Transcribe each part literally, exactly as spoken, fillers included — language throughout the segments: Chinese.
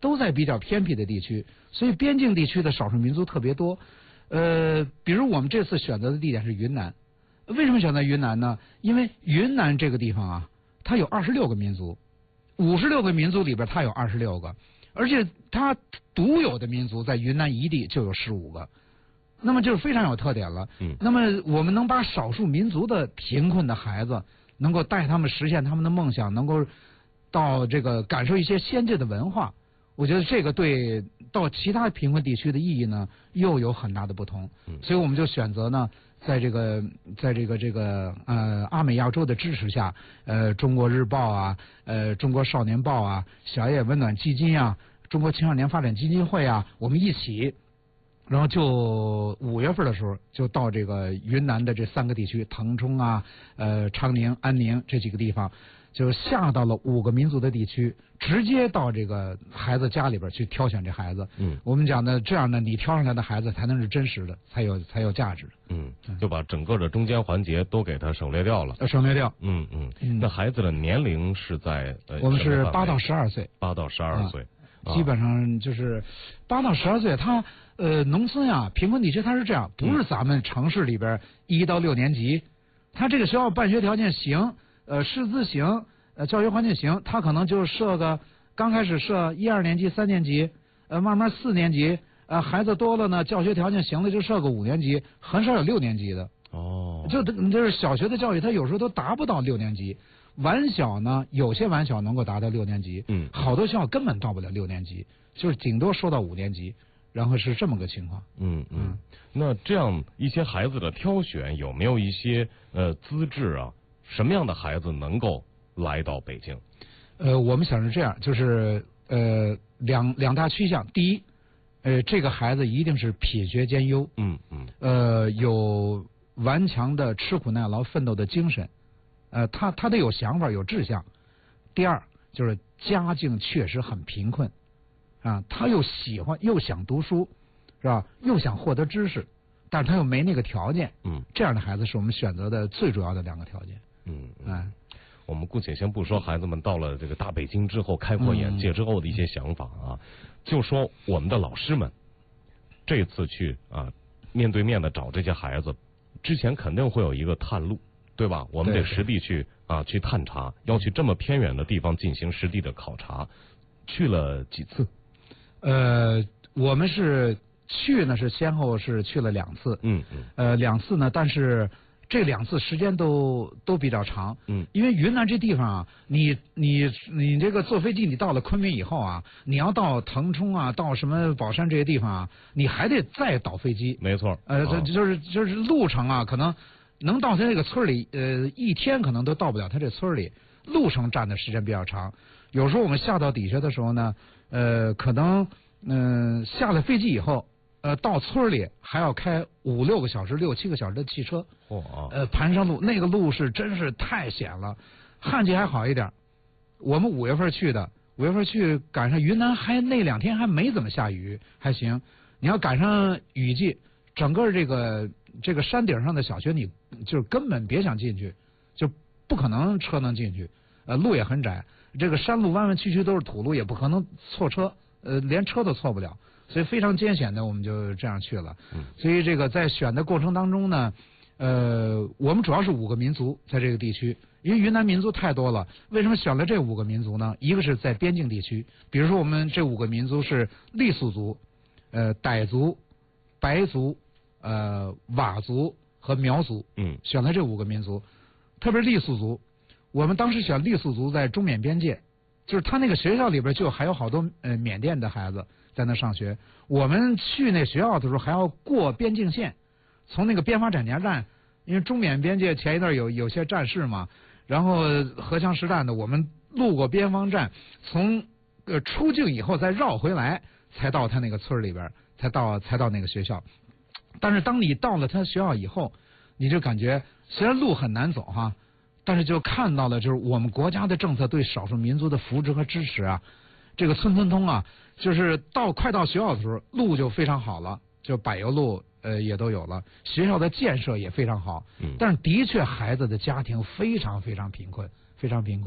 都在比较偏僻的地区，所以边境地区的少数民族特别多。呃，比如我们这次选择的地点是云南，为什么选择云南呢？因为云南这个地方啊，它有二十六个民族，五十六个民族里边它有二十六个，而且它独有的民族在云南一地就有十五个。那么就是非常有特点了。嗯，那么我们能把少数民族的贫困的孩子，能够带他们实现他们的梦想，能够到这个感受一些先进的文化，我觉得这个对到其他贫困地区的意义呢，又有很大的不同。嗯，所以我们就选择呢，在这个在这个这个呃阿美亚洲的支持下，呃中国日报啊，呃中国少年报啊，小野温暖基金啊，中国青少年发展基金会啊，我们一起。然后就五月份的时候，就到这个云南的这三个地区，腾冲啊、呃昌宁、安宁这几个地方，就下到了五个民族的地区，直接到这个孩子家里边去挑选这孩子。嗯，我们讲的这样呢，你挑上来的孩子才能是真实的，才有才有价值。 嗯，就把整个的中间环节都给他省略掉了。 省略掉。 嗯嗯。嗯，那孩子的年龄是在呃， 我们是八到十二岁。 八到十二岁。 啊，基本上就是八到十二岁，他呃农村啊贫困地区他是这样，不是咱们城市里边一到六年级，他这个学校办学条件行，呃师资行，呃教学环境行，他可能就设个刚开始设一二年级、三年级，呃慢慢四年级，呃孩子多了呢，教学条件行了就设个五年级，很少有六年级的。哦，就就是小学的教育，他有时候都达不到六年级。晚小呢，有些晚小能够达到六年级，嗯，好多学校根本到不了六年级，就是顶多收到五年级，然后是这么个情况。 嗯嗯，那这样一些孩子的挑选有没有一些呃资质啊？什么样的孩子能够来到北京？ 呃，我们想是这样，就是呃两两大趋向，第一，呃这个孩子一定是品学兼优，嗯嗯，呃有顽强的吃苦耐劳奋斗的精神。呃，他他得有想法，有志向。第二就是家境确实很贫困，啊，他又喜欢又想读书，是吧？又想获得知识，但是他又没那个条件。嗯，这样的孩子是我们选择的最主要的两个条件。 嗯嗯、哎，我们姑且先不说孩子们到了这个大北京之后开阔眼界之后的一些想法啊，嗯、就说我们的老师们这次去啊面对面的找这些孩子，之前肯定会有一个探路。对吧？我们得实地去啊，去探查，要去这么偏远的地方进行实地的考察。去了几次？ 呃，我们是去呢，是先后是去了两次。嗯嗯。呃，两次呢，但是这两次时间都都比较长。嗯。因为云南这地方啊，你你你这个坐飞机，你到了昆明以后啊，你要到腾冲啊，到什么宝山这些地方啊，你还得再倒飞机。 没错。 呃，这、啊、就是就是路程啊，可能。能到他这个村里，呃，一天可能都到不了他这村里，路程占的时间比较长。有时候我们下到底下的时候呢，呃，可能嗯、呃、下了飞机以后，呃，到村里还要开五六个小时、六七个小时的汽车。哦。呃，盘山路那个路是真是太险了，旱季还好一点。我们五月份去的，五月份去赶上云南还那两天还没怎么下雨，还行。你要赶上雨季，整个这个。这个山顶上的小学，你就是根本别想进去，就不可能车能进去，呃，路也很窄，这个山路弯弯曲曲都是土路，也不可能错车，呃，连车都错不了，所以非常艰险的，我们就这样去了。嗯，所以这个在选的过程当中呢，呃，我们主要是五个民族在这个地区，因为云南民族太多了。为什么选了这五个民族呢？一个是在边境地区，比如说我们这五个民族是傈僳族、呃，傣族、白族。呃，佤族和苗族，嗯，选了这五个民族，特别是傈僳族。我们当时选傈僳族在中缅边界，就是他那个学校里边就还有好多呃缅甸的孩子在那上学。我们去那学校的时候还要过边境线，从那个边防检查站，因为中缅边界前一段有有些战事嘛，然后荷枪实弹的，我们路过边防站，从呃出境以后再绕回来，才到他那个村里边，才到才到那个学校。但是当你到了他学校以后，你就感觉虽然路很难走哈，但是就看到了就是我们国家的政策对少数民族的扶持和支持啊。这个村村通啊，就是到快到学校的时候，路就非常好了，就柏油路呃也都有了，学校的建设也非常好。嗯。但是的确孩子的家庭非常非常贫困，非常贫困。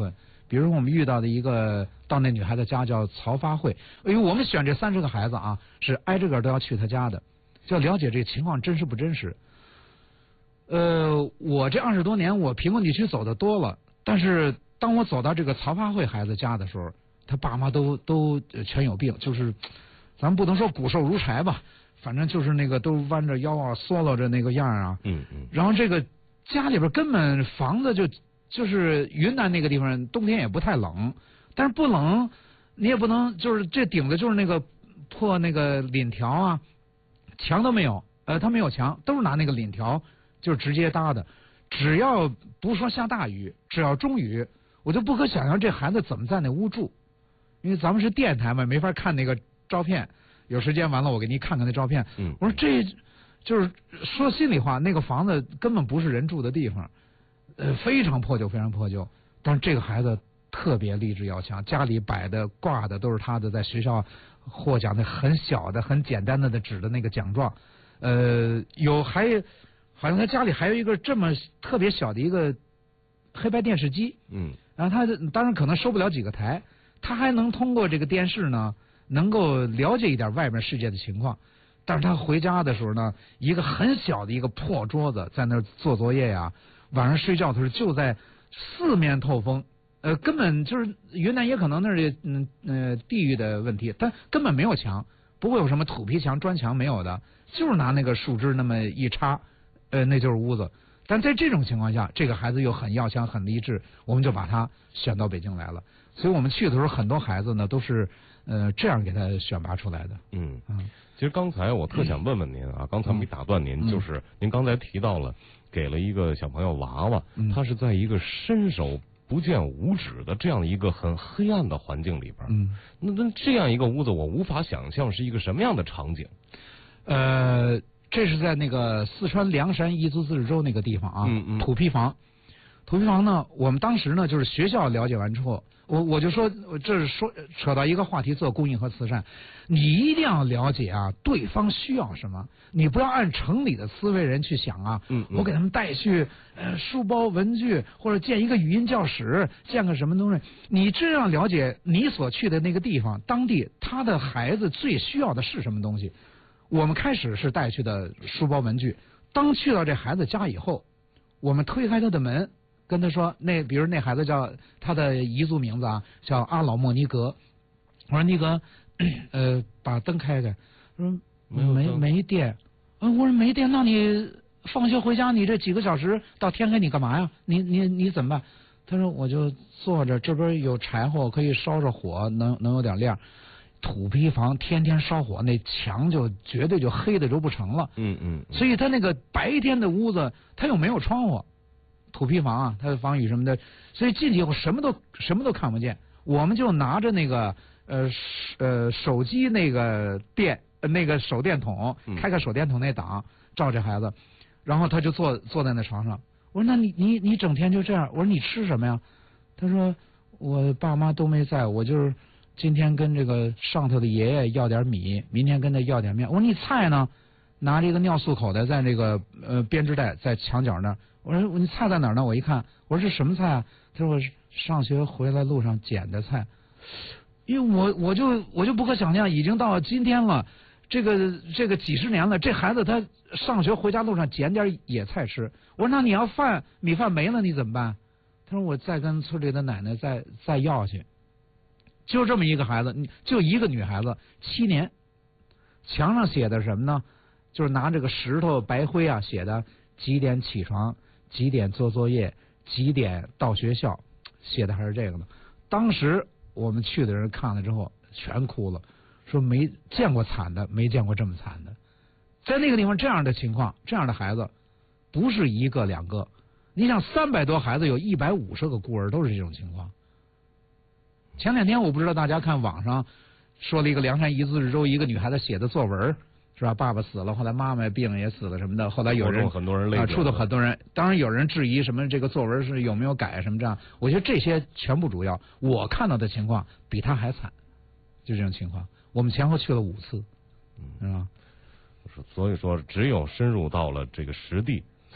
比如说我们遇到的一个到那女孩子家叫曹发慧，因为我们选这三十个孩子啊，是挨着个都要去她家的，就要了解这个情况真实不真实。呃，我这二十多年我贫困地区走的多了，但是当我走到这个曹发慧孩子家的时候，他爸妈都都全有病，就是咱们不能说骨瘦如柴吧，反正就是那个都弯着腰啊，缩落着那个样啊。 嗯嗯。 然后这个家里边根本房子就就是云南那个地方，冬天也不太冷，但是不冷，你也不能就是这顶子就是那个破那个檩条啊，墙都没有，呃，他没有墙，都是拿那个檩条就直接搭的。只要不说下大雨，只要中雨，我就不可想象这孩子怎么在那屋住。因为咱们是电台嘛，没法看那个照片。有时间完了，我给你看看那照片。 嗯， 我说这就是说心里话，那个房子根本不是人住的地方，呃，非常破旧，非常破旧。但是这个孩子特别立志要强，家里摆的挂的都是他的在学校获奖的很小的、很简单的的纸的那个奖状。呃，有还好像他家里还有一个这么特别小的一个黑白电视机。 嗯， 然后他当然可能收不了几个台。他还能通过这个电视呢，能够了解一点外面世界的情况。但是他回家的时候呢，一个很小的一个破桌子，在那儿做作业呀，晚上睡觉的时候就在四面透风，呃，根本就是云南也可能那是嗯呃地域的问题，但根本没有墙，不会有什么土坯墙、砖墙没有的，就是拿那个树枝那么一插，呃，那就是屋子。但在这种情况下，这个孩子又很要强、很励志，我们就把他选到北京来了。所以我们去的时候，很多孩子呢都是呃这样给他选拔出来的。 嗯嗯，其实刚才我特想问问您啊，嗯、刚才没打断您，嗯、就是您刚才提到了给了一个小朋友娃娃，嗯、他是在一个伸手不见五指的这样一个很黑暗的环境里边。嗯，那那这样一个屋子，我无法想象是一个什么样的场景。 呃，这是在那个四川凉山彝族自治州那个地方啊， 嗯嗯， 土坯房。土坯房呢，我们当时呢就是学校了解完之后。我我就说，这是说扯到一个话题，做公益和慈善，你一定要了解啊，对方需要什么，你不要按城里的思维人去想啊。 嗯， 我给他们带去呃书包、文具，或者建一个语音教室，建个什么东西，你这样了解你所去的那个地方，当地他的孩子最需要的是什么东西。我们开始是带去的书包、文具，当去到这孩子家以后，我们推开他的门。跟他说，那比如那孩子叫他的彝族名字啊，叫阿老莫尼格。我说尼格，呃，把灯开开。他说没没电。嗯，我说没电，那你放学回家，你这几个小时到天黑你干嘛呀？你你你怎么办？他说我就坐着，这边有柴火可以烧着火，能能有点亮。土坯房天天烧火，那墙就绝对就黑的就不成了。 嗯嗯。 所以他那个白天的屋子，他又没有窗户。土坯房啊，它的防雨什么的，所以进去以后什么都什么都看不见。我们就拿着那个呃呃手机那个电那个手电筒，开开手电筒那档照这孩子，然后他就坐坐在那床上。我说那你你你整天就这样？我说你吃什么呀？他说我爸妈都没在，我就是今天跟这个上头的爷爷要点米，明天跟他要点面。我说你菜呢？拿着一个尿漱口的，在那个呃编织袋在墙角那儿。我说你菜在哪儿呢？我一看，我说是什么菜啊？他说我上学回来路上捡的菜。因为我我就我就不可想象，已经到今天了，这个这个几十年了，这孩子他上学回家路上捡点野菜吃。我说那你要饭米饭没了你怎么办？他说我再跟村里的奶奶再再要去。就这么一个孩子，就一个女孩子，七年，墙上写的什么呢？就是拿这个石头白灰啊写的几点起床。几点做作业，几点到学校，写的还是这个呢。当时我们去的人看了之后全哭了，说没见过惨的，没见过这么惨的。在那个地方这样的情况，这样的孩子不是一个两个，你想三百多孩子有一百五十个孤儿都是这种情况。前两天我不知道大家看网上说了一个凉山彝族自治州一个女孩子写的作文。是吧？爸爸死了，后来妈妈病也死了什么的。后来有人很多人啊，触动很多人。当然有人质疑什么这个作文是有没有改什么这样。我觉得这些全不主要。我看到的情况比他还惨，就这种情况。我们前后去了五次，是吧？ 所以说，只有深入到了这个实地，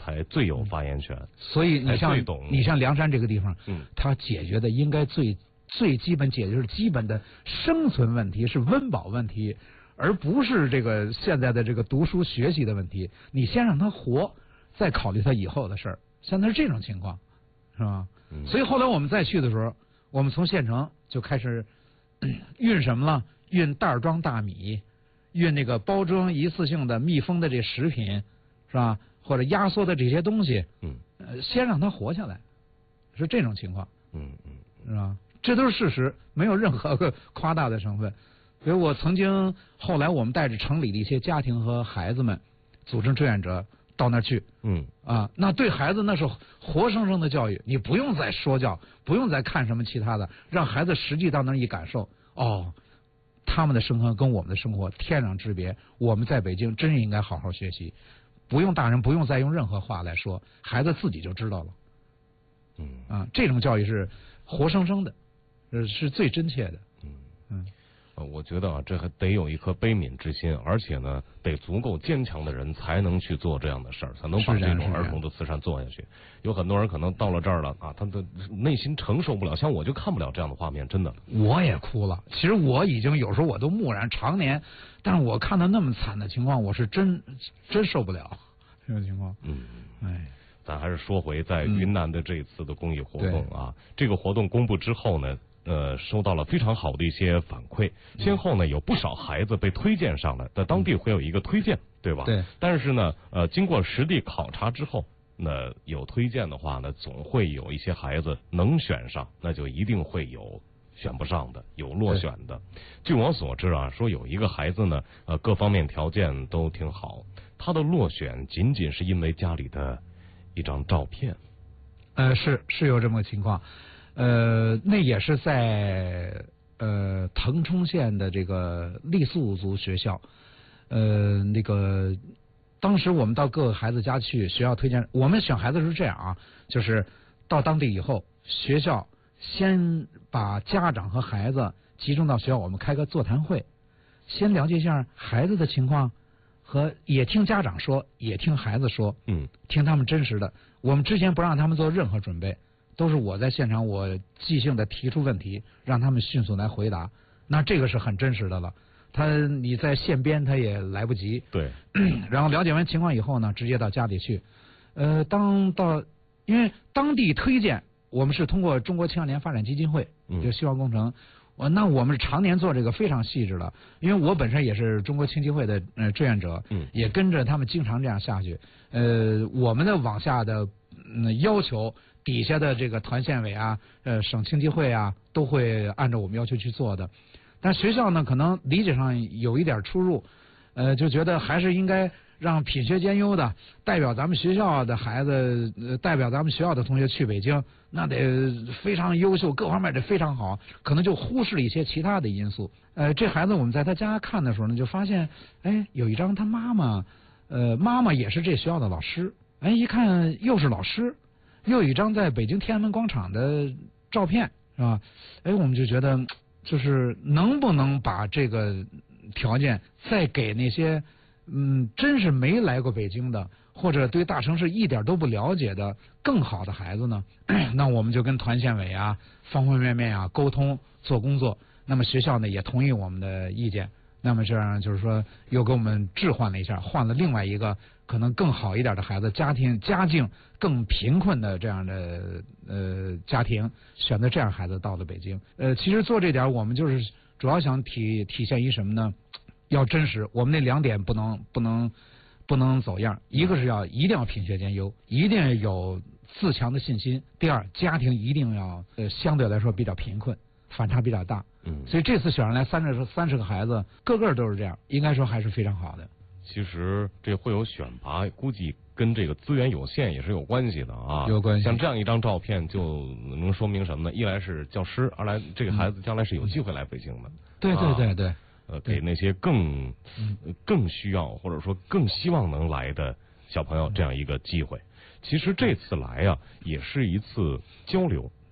才最有发言权。 所以你像你像梁山这个地方， 嗯， 它解决的应该最最基本解决是基本的生存问题，是温饱问题，而不是这个现在的这个读书学习的问题。你先让他活，再考虑他以后的事儿。现在是这种情况，是吧？嗯、所以后来我们再去的时候，我们从县城就开始运什么了？运袋装大米，运那个包装一次性的密封的这食品，是吧？或者压缩的这些东西， 嗯， 呃，先让它活下来，是这种情况， 嗯嗯， 是吧？这都是事实，没有任何个夸大的成分。所以我曾经后来我们带着城里的一些家庭和孩子们组成志愿者到那儿去， 嗯啊，那对孩子那是活生生的教育，你不用再说教，不用再看什么其他的，让孩子实际到那儿一感受，哦，他们的生活跟我们的生活天壤之别，我们在北京真应该好好学习，不用大人不用再用任何话来说，孩子自己就知道了。 嗯啊，这种教育是活生生的，是是最真切的。 嗯嗯。 呃，我觉得啊，这还得有一颗悲悯之心，而且呢，得足够坚强的人才能去做这样的事儿，才能把这种儿童的慈善做下去。有很多人可能到了这儿了啊，他的内心承受不了，像我就看不了这样的画面，真的。 我也哭了，其实我已经有时候我都木然常年，但是我看到那么惨的情况，我是真真受不了这种情况。 嗯， 哎。 咱还是说回在云南的这一次的公益活动啊，嗯、这个活动公布之后呢。呃，收到了非常好的一些反馈，先后呢有不少孩子被推荐上了，在当地会有一个推荐，对吧？ 对。 但是呢，呃，经过实地考察之后，那有推荐的话呢，总会有一些孩子能选上，那就一定会有选不上的，有落选的。据我所知啊，说有一个孩子呢，呃，各方面条件都挺好，他的落选仅仅是因为家里的一张照片。 呃，是是有这么个情况。呃，那也是在呃腾冲县的这个傈僳族学校，呃，那个当时我们到各个孩子家去，学校推荐我们选孩子是这样啊，就是到当地以后，学校先把家长和孩子集中到学校，我们开个座谈会，先了解一下孩子的情况，和也听家长说，也听孩子说， 嗯， 听他们真实的。我们之前不让他们做任何准备。都是我在现场，我即兴的提出问题，让他们迅速来回答。那这个是很真实的了。他你在县边他也来不及。 对。 然后了解完情况以后呢，直接到家里去。呃，当到因为当地推荐，我们是通过中国青少年发展基金会，就希望工程。我、嗯、那我们是常年做这个非常细致了，因为我本身也是中国青基会的呃志愿者， 嗯， 也跟着他们经常这样下去。呃，我们的往下的嗯要求。底下的这个团县委啊，呃，省青基会啊，都会按照我们要求去做的。但学校呢，可能理解上有一点出入，呃，就觉得还是应该让品学兼优的，代表咱们学校的孩子，呃，代表咱们学校的同学去北京，那得非常优秀，各方面得非常好，可能就忽视了一些其他的因素。呃，这孩子我们在他家看的时候呢，就发现，哎，有一张他妈妈，呃，妈妈也是这学校的老师，哎，一看又是老师。又有一张在北京天安门广场的照片，是吧？哎，我们就觉得，就是能不能把这个条件再给那些嗯，真是没来过北京的，或者对大城市一点都不了解的更好的孩子呢？那我们就跟团县委啊、方方面面啊沟通做工作。那么学校呢也同意我们的意见。那么这样就是说，又给我们置换了一下，换了另外一个可能更好一点的孩子，家庭家境更贫困的这样的呃家庭，选择这样孩子到了北京。呃，其实做这点我们就是主要想体体现一什么呢？要真实，我们那两点不能不能不能走样。一个是要一定要品学兼优，一定要有自强的信心。第二，家庭一定要呃相对来说比较贫困，反差比较大。 嗯， 所以这次选上来三十三十个孩子，个个都是这样，应该说还是非常好的。 其实这会有选拔，估计跟这个资源有限也是有关系的啊。 有关系。 像这样一张照片，就能说明什么呢？一来是教师，二来这个孩子将来是有机会来北京的。 嗯、对对对对。 呃，给那些更、嗯、更需要或者说更希望能来的小朋友这样一个机会。其实这次来啊，也是一次交流。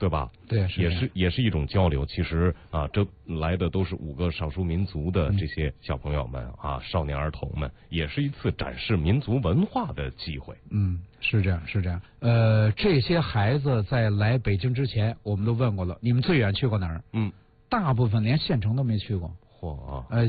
对吧？ 对，是也是也是一种交流。其实啊，这来的都是五个少数民族的这些小朋友们、嗯、啊，少年儿童们，也是一次展示民族文化的机会。 嗯，是这样，是这样。呃，这些孩子在来北京之前，我们都问过了，你们最远去过哪儿？ 嗯， 大部分连县城都没去过。 嚯啊！ 呃，